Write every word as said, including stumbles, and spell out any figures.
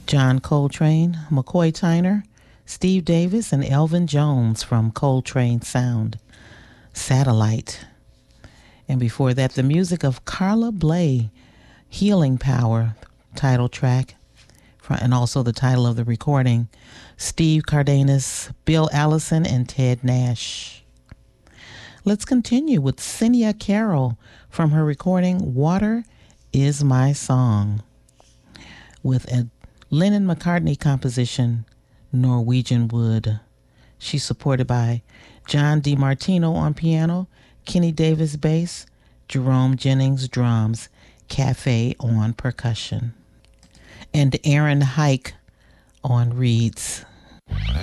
John Coltrane, McCoy Tyner, Steve Davis, and Elvin Jones from Coltrane Sound, Satellite. And before that, the music of Carla Bley, Healing Power, title track, and also the title of the recording, Steve Cardenas, Bill Allison, and Ted Nash. Let's continue with Cinia Carroll from her recording Water Is My Song, with a Lennon McCartney composition, Norwegian Wood. She's supported by John DiMartino on piano, Kenny Davis bass, Jerome Jennings drums, Cafe on percussion, and Aaron Hike on reeds.